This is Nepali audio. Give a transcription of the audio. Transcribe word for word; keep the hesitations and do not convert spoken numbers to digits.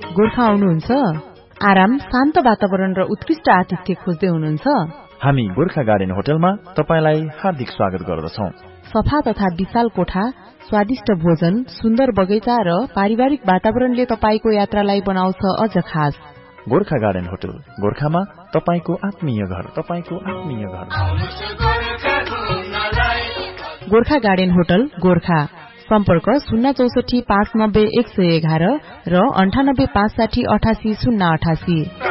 गोर्खा आउनुहुन्छ? आराम, शान्त वातावरण र उत्कृष्ट आतिथ्य खोज्दै हुनुहुन्छ? हामी गोर्खा गार्डन होटलमा तपाईलाई हार्दिक स्वागत गर्दछौं। सफा तथा विशाल कोठा, स्वादिष्ट भोजन, सुन्दर बगैँचा र पारिवारिक वातावरणले तपाईको यात्रालाई बनाउँछ अझ खास। गोर्खा गार्डन होटल, गोर्खामा तपाईको आत्मीय घर, तपाईको आत्मीय घर। Gorkha garden hotel, Gorkha. सम्पर्क शून्य चौसठी पाँच नब्बे एक सय एघार र अन्ठानब्बे पाँच साठी अठासी शून्य अठासी।